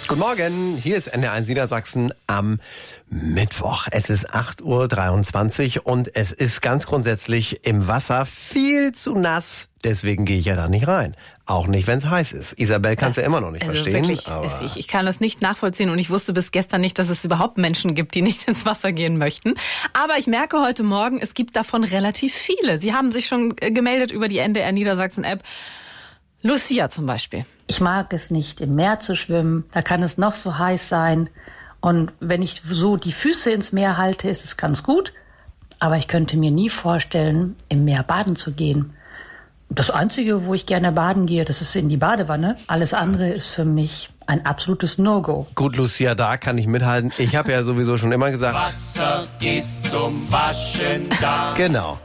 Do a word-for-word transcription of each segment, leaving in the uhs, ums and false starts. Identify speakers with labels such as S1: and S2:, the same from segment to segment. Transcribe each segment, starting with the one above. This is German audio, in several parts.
S1: Guten Morgen, hier ist N D R eins Niedersachsen am Mittwoch. Es ist acht Uhr dreiundzwanzig und es ist ganz grundsätzlich im Wasser viel zu nass. Deswegen gehe ich ja da nicht rein. Auch nicht, wenn es heiß ist. Isabel kann es ja immer noch nicht
S2: also
S1: verstehen.
S2: Wirklich,
S1: aber
S2: ich, ich kann das nicht nachvollziehen und ich wusste bis gestern nicht, dass es überhaupt Menschen gibt, die nicht ins Wasser gehen möchten. Aber ich merke heute Morgen, es gibt davon relativ viele. Sie haben sich schon gemeldet über die N D R Niedersachsen-App. Lucia zum Beispiel.
S3: Ich mag es nicht, im Meer zu schwimmen. Da kann es noch so heiß sein. Und wenn ich so die Füße ins Meer halte, ist es ganz gut. Aber ich könnte mir nie vorstellen, im Meer baden zu gehen. Das Einzige, wo ich gerne baden gehe, das ist in die Badewanne. Alles andere ist für mich ein absolutes No-Go.
S1: gut, Lucia, da kann ich mithalten. Ich habe ja sowieso schon immer gesagt,
S4: Wasser ist zum Waschen da.
S1: genau,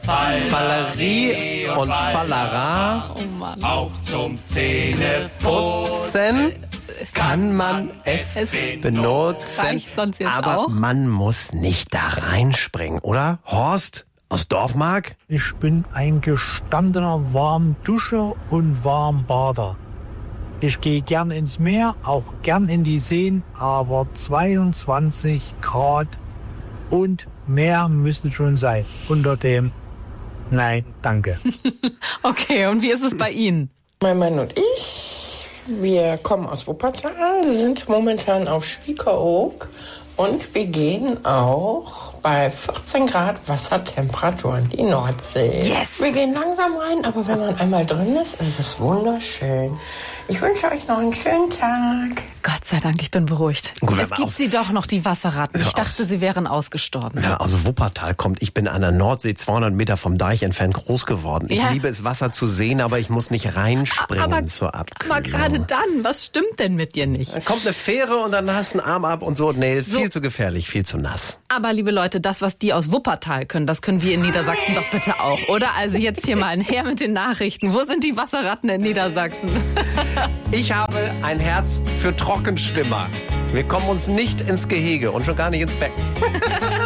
S1: Fallerie und Fallara
S2: Oh Mann.
S4: Auch zum Zähneputzen.
S1: putzen kann man es benutzen.
S2: Reicht sonst jetzt
S1: aber
S2: auch?
S1: man muss nicht da reinspringen, oder? Horst aus Dorfmark?
S5: Ich bin ein gestandener Warmduscher und Warmbader. Ich gehe gern ins Meer, auch gern in die Seen, aber zweiundzwanzig Grad und mehr müssen schon sein. Unter dem Nein, danke.
S2: Okay, und wie ist es bei Ihnen?
S6: Mein Mann und ich, wir kommen aus Wuppertal, sind momentan auf Spiekeroog und wir gehen auch bei vierzehn Grad Wassertemperatur in die Nordsee.
S2: Yes!
S6: Wir gehen langsam rein, aber wenn man einmal drin ist, ist es wunderschön. Ich wünsche euch noch einen schönen Tag.
S2: Gott sei Dank, ich bin beruhigt.
S1: Gut, wenn
S2: es
S1: man
S2: gibt
S1: aus-
S2: sie doch noch, die Wasserratten. Ich
S1: Ja,
S2: dachte,
S1: aus-
S2: sie wären ausgestorben.
S1: Wer aus Wuppertal kommt, ich bin an der Nordsee zweihundert Meter vom Deich entfernt groß geworden. Ich
S2: Ja.
S1: liebe es, Wasser zu sehen, aber ich muss nicht reinspringen
S2: aber,
S1: zur Abkühlung.
S2: aber gerade dann, was stimmt denn mit dir nicht?
S1: Dann kommt eine Fähre und dann hast du einen Arm ab und so. Nee,
S2: So.
S1: viel zu gefährlich, viel zu nass.
S2: Aber liebe Leute, das, was die aus Wuppertal können, das können wir in Niedersachsen doch bitte auch, oder? Also jetzt hier mal ein Her mit den Nachrichten. Wo sind die Wasserratten in Niedersachsen?
S1: Ich habe ein Herz für Trockenschwimmer. Wir kommen uns nicht ins Gehege und schon gar nicht ins Becken.